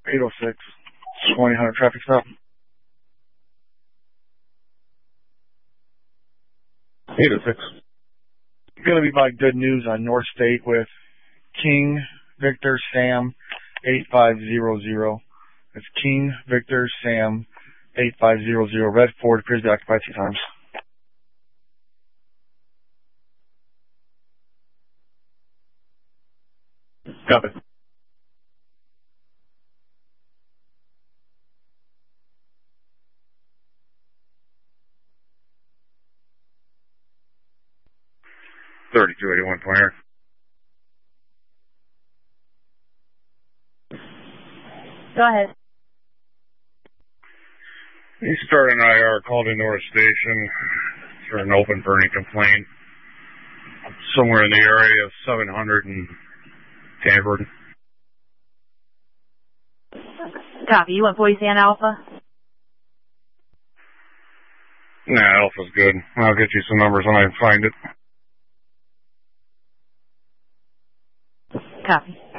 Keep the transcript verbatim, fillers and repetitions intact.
eight oh six, twenty hundred traffic stop. eight oh six. Gonna be by Good News on North State with King Victor Sam eight five zero zero. It's King Victor Sam eight five zero zero. Red Ford appears to be occupied two times. Copy. thirty-two eighty-one pointer. Go ahead. He started an I R, called in North Station. Turned open for any complaint. Somewhere in the area of seven hundred and Tamford. Copy. You want Boise and Alpha? Nah, Alpha's good. I'll get you some numbers when I find it. Copy.